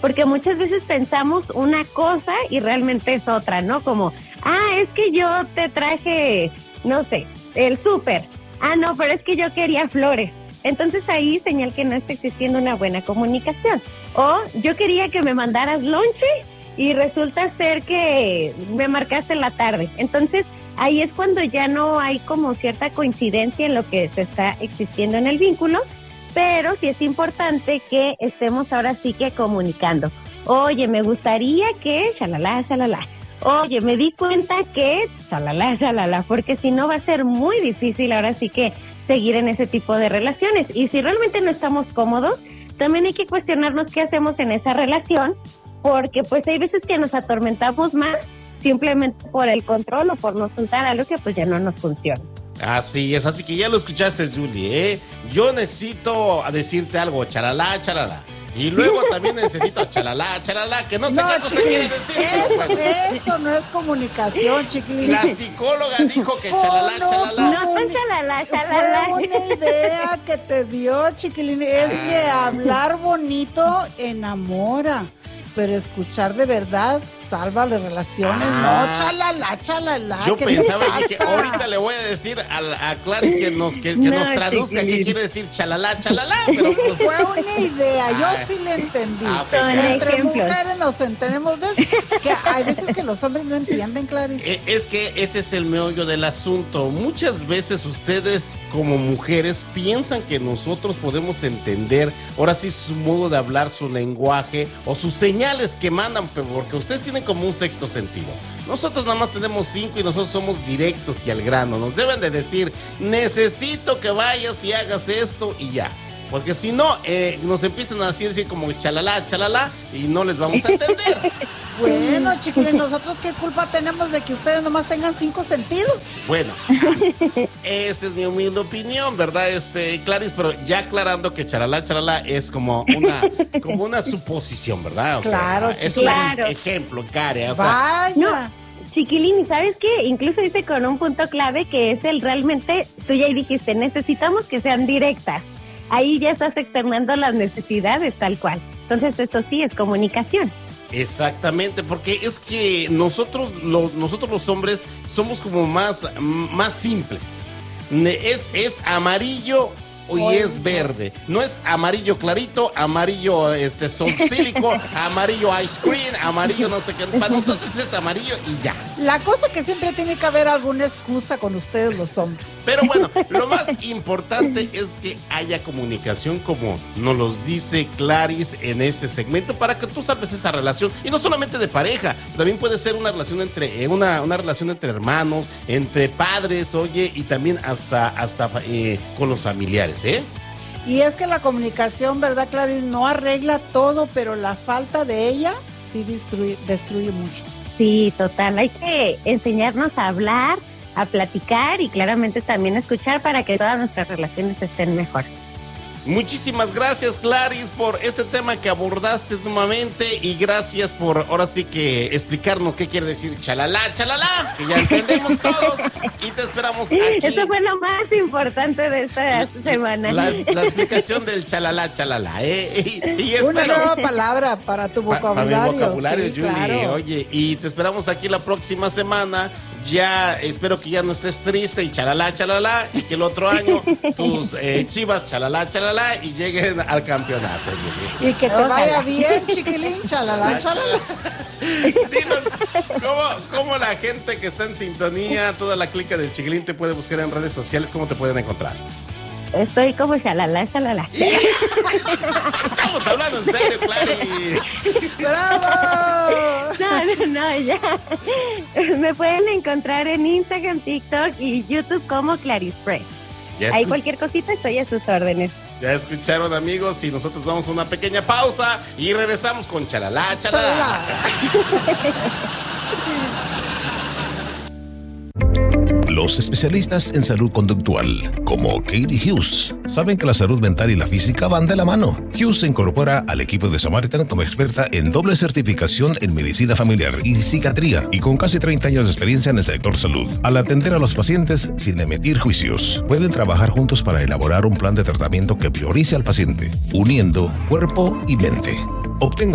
porque muchas veces pensamos una cosa y realmente es otra, ¿no? Como, es que yo te traje, no sé, el súper. No, pero es que yo quería flores. Entonces ahí señal que no está existiendo una buena comunicación. O yo quería que me mandaras lonche y resulta ser que me marcaste en la tarde. Entonces ahí es cuando ya no hay como cierta coincidencia en lo que se está existiendo en el vínculo, pero sí es importante que estemos ahora sí que comunicando. Oye, me gustaría que shalala, shalala. Oye, me di cuenta que shalala, shalala, porque si no va a ser muy difícil ahora sí que seguir en ese tipo de relaciones. Y si realmente no estamos cómodos, también hay que cuestionarnos qué hacemos en esa relación, porque pues hay veces que nos atormentamos más simplemente por el control o por no soltar algo que pues ya no nos funciona. Así es, así que ya lo escuchaste, Julie, ¿eh? Yo necesito decirte algo, chalala, chalala. Y luego también necesito chalala, chalala, que no sé qué cosa quiere decir. Eso no es comunicación, chiquilín. La psicóloga dijo que chalala, chalala. No, pues chalala, chalala. Fue una idea que te dio, chiquilín. Es que hablar bonito enamora, pero escuchar de verdad salva las relaciones. No, chalala, chalala. Yo pensaba y dije, ahorita le voy a decir a Clarice que nos traduzca qué quiere decir chalala, chalala, pero pues fue una idea, yo sí le entendí. Entre mujeres nos entendemos, ¿ves? Que hay veces que los hombres no entienden, Clarice. Es que ese es el meollo del asunto. Muchas veces ustedes como mujeres piensan que nosotros podemos entender, ahora sí, su modo de hablar, su lenguaje o sus señales que mandan, porque ustedes tienen como un sexto sentido. Nosotros nada más tenemos 5 y nosotros somos directos y al grano. Nos deben de decir, necesito que vayas y hagas esto y ya. Porque si no, nos empiezan a decir como chalala, chalala y no les vamos a entender. Bueno, chiquilín, ¿nosotros qué culpa tenemos de que ustedes nomás tengan 5 sentidos? Bueno, esa es mi humilde opinión, ¿verdad, Clarice? Pero ya aclarando que chalala, chalala es como una suposición, ¿verdad? Claro, es un ejemplo, Karen. O sea, vaya. No. Chiquilín, ¿y sabes qué? Incluso dice con un punto clave que es el realmente, tú ya dijiste, necesitamos que sean directas. Ahí ya estás externando las necesidades tal cual. Entonces esto sí es comunicación. Exactamente, porque es que nosotros los hombres somos como más simples. Es amarillo y es verde. No es amarillo clarito, amarillo solcílico, amarillo ice cream, amarillo no sé qué. Para nosotros es amarillo y ya. La cosa que siempre tiene que haber alguna excusa con ustedes los hombres. Pero bueno, lo más importante es que haya comunicación, como nos los dice Clarice en este segmento, para que tú salves esa relación. Y no solamente de pareja, también puede ser una relación entre una relación entre hermanos, entre padres, oye, y también hasta con los familiares. Y es que la comunicación, ¿verdad, Clarice? No arregla todo, pero la falta de ella sí destruye mucho. Sí, total. Hay que enseñarnos a hablar, a platicar y claramente también a escuchar para que todas nuestras relaciones estén mejor. Muchísimas gracias, Clarice, por este tema que abordaste nuevamente y gracias por ahora sí que explicarnos qué quiere decir chalala, chalala, que ya entendemos todos y te esperamos aquí. Eso fue lo más importante de esta semana. La explicación del chalala, chalala, y espero, una nueva palabra para tu vocabulario. Para mi vocabulario, sí, Julie, claro. Oye, y te esperamos aquí la próxima semana. Ya espero que ya no estés triste y chalala, chalala, y que el otro año tus Chivas chalala, chalala y lleguen al campeonato. Y que te vaya bien, chiquilín, chalala, chalala. Dinos, ¿cómo la gente que está en sintonía, toda la clica del Chiquilín te puede buscar en redes sociales? ¿Cómo te pueden encontrar? Estoy como shalala, shalala. Estamos hablando en serio, Clary. ¡Bravo! No, ya. Me pueden encontrar en Instagram, TikTok y YouTube como Clarice Fresh. Ahí cualquier cosita estoy a sus órdenes. Ya escucharon, amigos, y nosotros vamos a una pequeña pausa y regresamos con chalala, chalala. Los especialistas en salud conductual, como Katie Hughes, saben que la salud mental y la física van de la mano. Hughes se incorpora al equipo de Samaritan como experta en doble certificación en medicina familiar y psiquiatría y con casi 30 años de experiencia en el sector salud. Al atender a los pacientes sin emitir juicios, pueden trabajar juntos para elaborar un plan de tratamiento que priorice al paciente, uniendo cuerpo y mente. Obtenga